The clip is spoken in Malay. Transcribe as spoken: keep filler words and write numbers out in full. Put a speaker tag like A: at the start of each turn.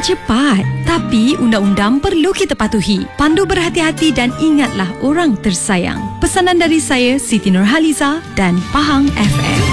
A: nak cepat, tapi undang-undang perlu kita patuhi. Pandu berhati-hati dan ingatlah orang tersayang. Pesanan dari saya, Siti Nurhaliza dan Pahang F M.